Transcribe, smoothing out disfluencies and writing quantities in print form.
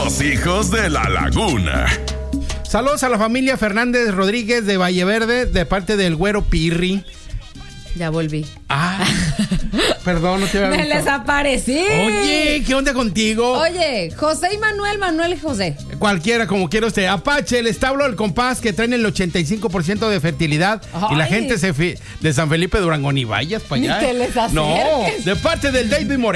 Los hijos de la laguna. Saludos a la familia Fernández Rodríguez de Valleverde, de parte del güero Pirri. Ya volví. Perdón, no te había Me visto. les aparecí. Oye, ¿qué onda contigo? Oye, José y Manuel y José. Cualquiera, como quiera usted. Apache, el establo del compás, que traen el 85% de fertilidad. Y la Ay. gente de San Felipe Durango, ni vayas para Ni allá. te les acerques. No, de parte del David Moreno.